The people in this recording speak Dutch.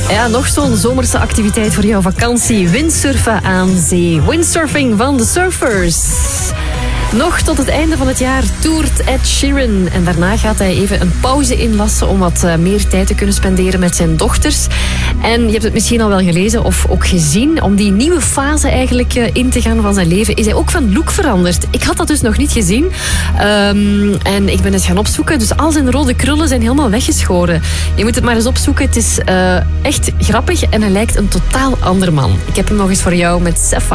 Ja, nog zo'n zomerse activiteit voor jouw vakantie. Windsurfen aan zee. Windsurfing van de surfers. Nog tot het einde van het jaar toert Ed Sheeran. En daarna gaat hij even een pauze inlassen om wat meer tijd te kunnen spenderen met zijn dochters. En je hebt het misschien al wel gelezen of ook gezien. Om die nieuwe fase eigenlijk in te gaan van zijn leven is hij ook van look veranderd. Ik had dat dus nog niet gezien. En ik ben het gaan opzoeken. Dus al zijn rode krullen zijn helemaal weggeschoren. Je moet het maar eens opzoeken. Het is echt grappig en hij lijkt een totaal ander man. Ik heb hem nog eens voor jou met Sapphire.